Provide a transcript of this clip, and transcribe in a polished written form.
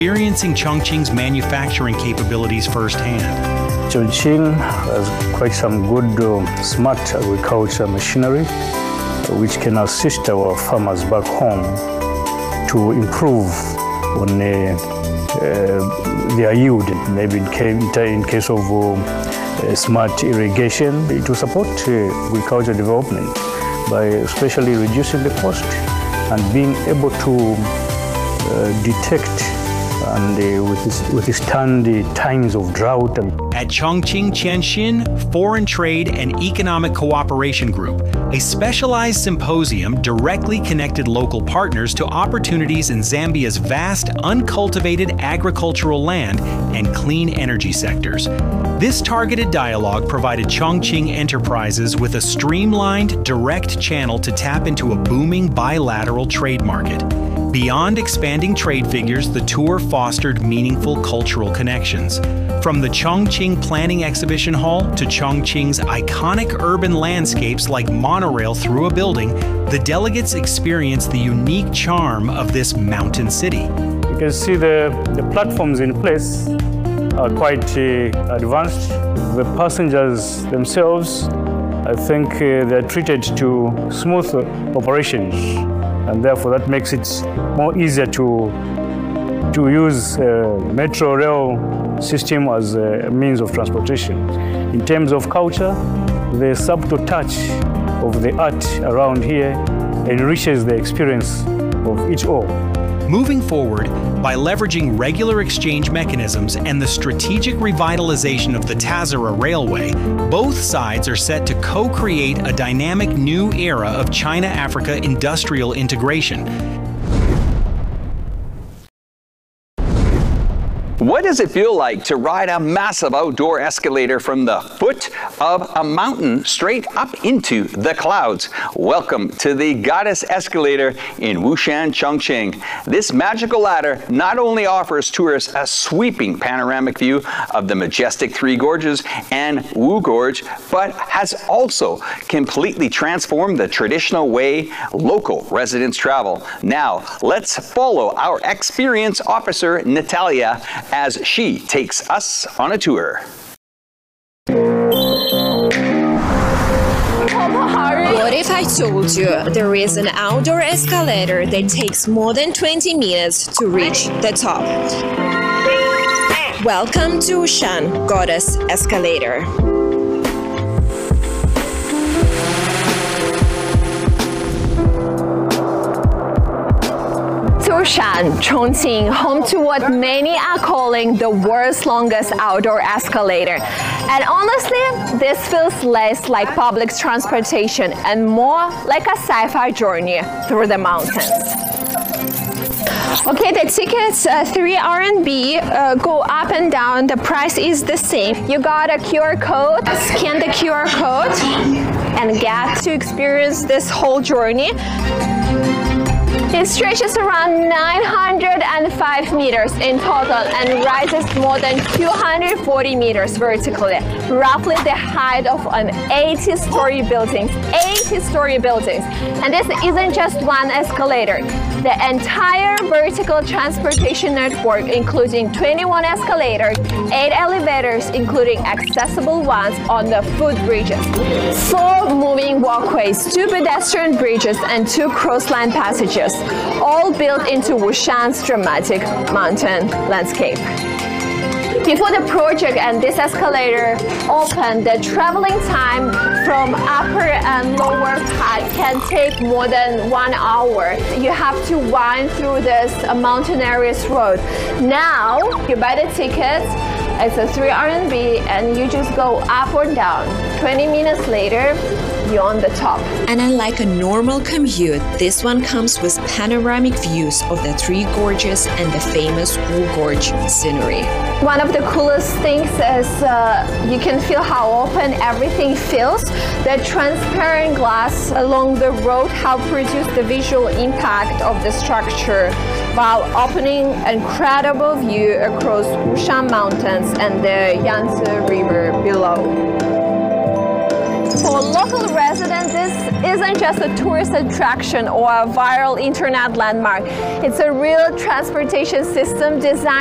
experiencing Chongqing's manufacturing capabilities firsthand. Chongqing has quite some good smart agriculture machinery which can assist our farmers back home to improve on their yield. Maybe in case of smart irrigation, it will support agriculture development by especially reducing the cost and being able to detect and withstand the times of drought. At Chongqing Qianxin Foreign Trade and Economic Cooperation Group, a specialized symposium directly connected local partners to opportunities in Zambia's vast uncultivated agricultural land and clean energy sectors. This targeted dialogue provided Chongqing enterprises with a streamlined, direct channel to tap into a booming bilateral trade market. Beyond expanding trade figures, the tour fostered meaningful cultural connections. From the Chongqing Planning Exhibition Hall to Chongqing's iconic urban landscapes like monorail through a building, the delegates experienced the unique charm of this mountain city. You can see the platforms in place are quite advanced. The passengers themselves, I think they're treated to smooth operations, and therefore that makes it more easier to use metro rail system as a means of transportation. In terms of culture, the subtle touch of the art around here enriches the experience of each all. Moving forward, by leveraging regular exchange mechanisms and the strategic revitalization of the Tazara Railway, both sides are set to co-create a dynamic new era of China-Africa industrial integration. What does it feel like to ride a massive outdoor escalator from the foot of a mountain straight up into the clouds? Welcome to the Goddess Escalator in Wushan, Chongqing. This magical ladder not only offers tourists a sweeping panoramic view of the majestic Three Gorges and Wu Gorge, but has also completely transformed the traditional way local residents travel. Now, let's follow our experience officer, Natalia, as she takes us on a tour. What if I told you there is an outdoor escalator that takes more than 20 minutes to reach the top? Welcome to Wushan Goddess Escalator. Wushan, Chongqing, home to what many are calling the world's longest outdoor escalator. And honestly, this feels less like public transportation and more like a sci-fi journey through the mountains. Okay, the tickets, 3 RMB, go up and down. The price is the same. You got a QR code, scan the QR code, and get to experience this whole journey. It stretches around 905 meters in total and rises more than 240 meters vertically, roughly the height of an 80-story building. 80-story buildings. And this isn't just one escalator. The entire vertical transportation network, including 21 escalators, 8 elevators, including accessible ones on the footbridges, 4 moving walkways, 2 pedestrian bridges, and 2 coastline passages, all built into Wushan's dramatic mountain landscape. Before the project and this escalator opened, the traveling time from upper and lower part can take more than 1 hour. You have to wind through this mountainous road. Now, you buy the tickets, it's a 3 RMB, and you just go up or down. 20 minutes later, you're on the top. And unlike a normal commute, this one comes with panoramic views of the Three Gorges and the famous Wu Gorge scenery. One of the coolest things is you can feel how open everything feels. The transparent glass along the road help reduce the visual impact of the structure while opening an incredible view across Wushan Mountains and the Yangtze River below. For local residents, this isn't just a tourist attraction or a viral internet landmark. It's a real transportation system designed